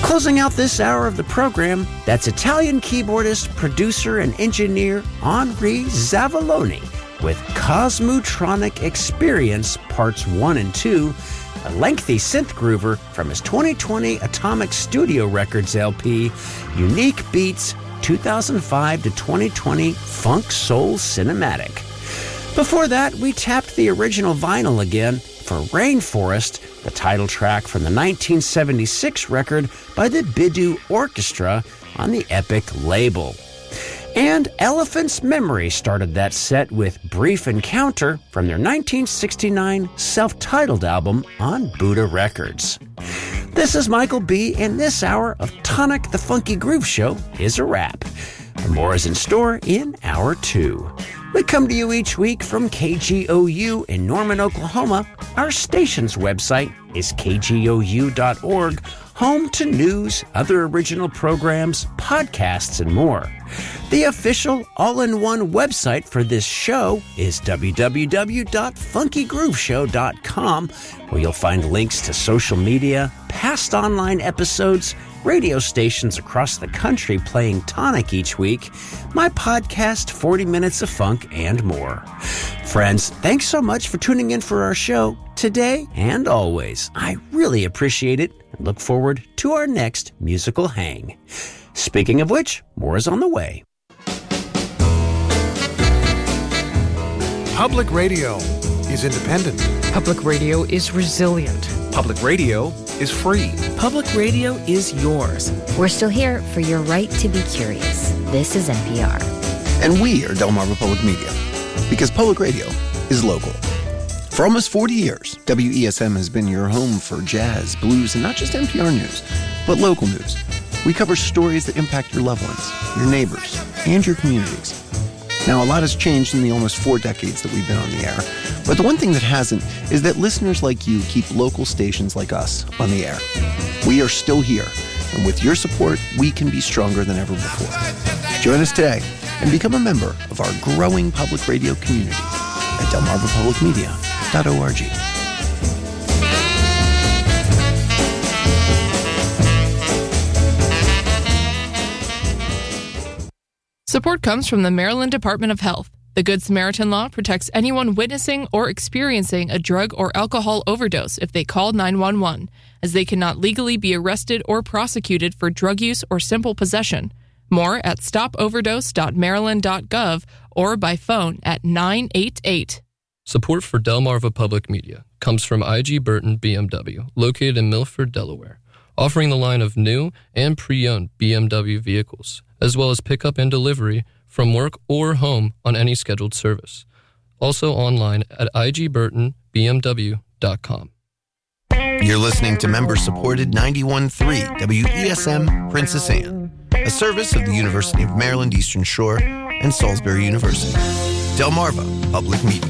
Closing out this hour of the program, that's Italian keyboardist, producer, and engineer Henri Zavaloni with Cosmotronic Experience Parts 1 and 2, a lengthy synth groover from his 2020 Atomic Studio Records LP, Unique Beats 2005 to 2020 Funk Soul Cinematic. Before that, we tapped the original vinyl again for Rainforest, the title track from the 1976 record by the Bidu Orchestra on the Epic label. And Elephant's Memory started that set with Brief Encounter from their 1969 self-titled album on Buddha Records. This is Michael B., and this hour of Tonic the Funky Groove Show is a wrap. More is in store in Hour 2. We come to you each week from KGOU in Norman, Oklahoma. Our station's website is kgou.org, home to news, other original programs, podcasts, and more. The official all-in-one website for this show is www.funkygrooveshow.com, where you'll find links to social media, past online episodes, radio stations across the country playing Tonic each week, my podcast, 40 Minutes of Funk, and more. Friends, thanks so much for tuning in for our show today and always. I really appreciate it and look forward to our next musical hang. Speaking of which, more is on the way. Public radio is independent. Public radio is resilient. Public radio is free. Public radio is yours. We're still here for your right to be curious. This is NPR. And we are Delmarva Public Media, because public radio is local. For almost 40 years, WESM has been your home for jazz, blues, and not just NPR news, but local news. We cover stories that impact your loved ones, your neighbors, and your communities. Now, a lot has changed in the almost 4 decades that we've been on the air, but the one thing that hasn't is that listeners like you keep local stations like us on the air. We are still here, and with your support, we can be stronger than ever before. Join us today and become a member of our growing public radio community at delmarvapublicmedia.org. Support comes from the Maryland Department of Health. The Good Samaritan Law protects anyone witnessing or experiencing a drug or alcohol overdose if they call 911, as they cannot legally be arrested or prosecuted for drug use or simple possession. More at stopoverdose.maryland.gov or by phone at 988. Support for Delmarva Public Media comes from IG Burton BMW, located in Milford, Delaware, offering the line of new and pre-owned BMW vehicles, as well as pickup and delivery from work or home on any scheduled service. Also online at igburtonbmw.com. You're listening to member-supported 91.3 WESM Princess Anne, a service of the University of Maryland Eastern Shore and Salisbury University. Delmarva Public Media.